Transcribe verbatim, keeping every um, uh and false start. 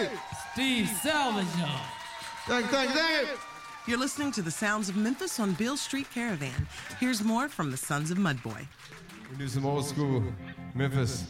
you. Steve Salvador. Thank you, thank you, thank you. You're listening to the sounds of Memphis on Beale Street Caravan. Here's more from the Sons of Mudboy. We do some old school Memphis.